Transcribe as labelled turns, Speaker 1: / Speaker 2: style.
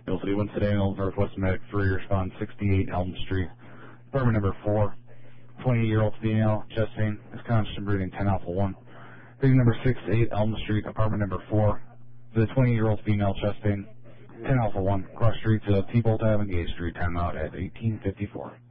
Speaker 1: You'll see Wednesday, Northwest Medic 3, respond 68 Elm Street. Apartment number 4, 28-year-old female, chest pain, is conscious and breathing, 10 alpha 1. Patient number 68 Elm Street, apartment number 4, the 20-year-old female, chest pain, 10 alpha 1, cross street to T-Bolt Avenue, Gate Street, timeout at 18:54.